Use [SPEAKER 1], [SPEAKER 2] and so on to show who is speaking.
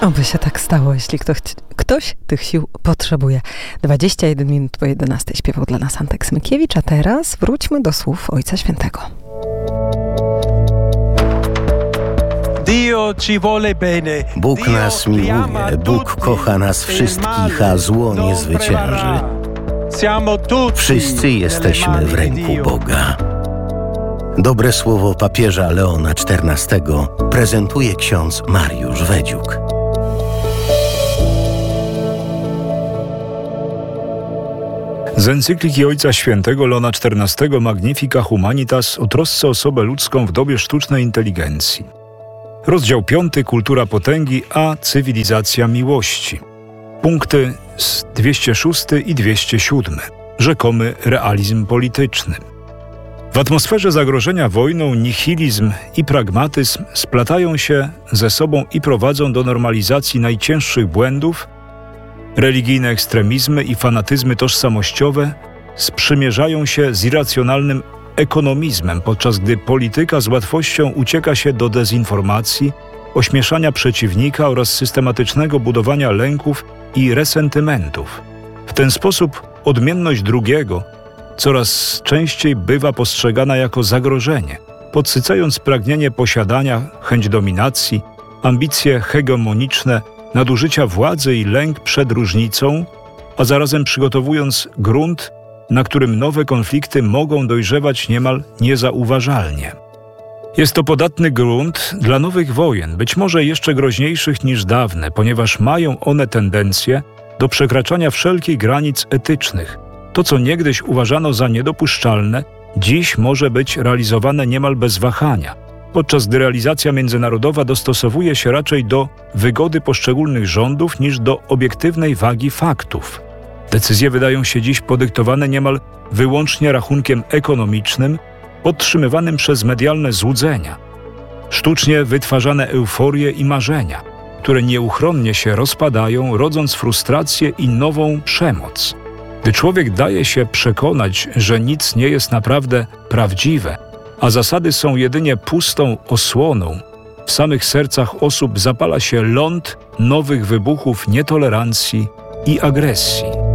[SPEAKER 1] Oby się tak stało, jeśli ktoś tych sił potrzebuje. 21 minut po 11 śpiewał dla nas Antek Smykiewicz, a teraz wróćmy do słów Ojca Świętego.
[SPEAKER 2] Bóg nas miłuje, Bóg kocha nas wszystkich, a zło nie zwycięży. Wszyscy jesteśmy w ręku Boga. Dobre słowo papieża Leona XIV prezentuje ksiądz Mariusz Wedziuk.
[SPEAKER 3] Z encykliki Ojca Świętego Leona XIV Magnifica Humanitas o trosce o osobę ludzką w dobie sztucznej inteligencji. Rozdział 5. Kultura potęgi a cywilizacja miłości. Punkty z 206 i 207. Rzekomy realizm polityczny. W atmosferze zagrożenia wojną nihilizm i pragmatyzm splatają się ze sobą i prowadzą do normalizacji najcięższych błędów. Religijne ekstremizmy i fanatyzmy tożsamościowe sprzymierzają się z irracjonalnym ekonomizmem, podczas gdy polityka z łatwością ucieka się do dezinformacji, ośmieszania przeciwnika oraz systematycznego budowania lęków i resentymentów. W ten sposób odmienność drugiego coraz częściej bywa postrzegana jako zagrożenie, podsycając pragnienie posiadania, chęć dominacji, ambicje hegemoniczne, nadużycia władzy i lęk przed różnicą, a zarazem przygotowując grunt, na którym nowe konflikty mogą dojrzewać niemal niezauważalnie. Jest to podatny grunt dla nowych wojen, być może jeszcze groźniejszych niż dawne, ponieważ mają one tendencję do przekraczania wszelkich granic etycznych. To, co niegdyś uważano za niedopuszczalne, dziś może być realizowane niemal bez wahania, podczas gdy realizacja międzynarodowa dostosowuje się raczej do wygody poszczególnych rządów niż do obiektywnej wagi faktów. Decyzje wydają się dziś podyktowane niemal wyłącznie rachunkiem ekonomicznym, podtrzymywanym przez medialne złudzenia, sztucznie wytwarzane euforie i marzenia, które nieuchronnie się rozpadają, rodząc frustrację i nową przemoc. Gdy człowiek daje się przekonać, że nic nie jest naprawdę prawdziwe, a zasady są jedynie pustą osłoną, w samych sercach osób zapala się ląd nowych wybuchów nietolerancji i agresji.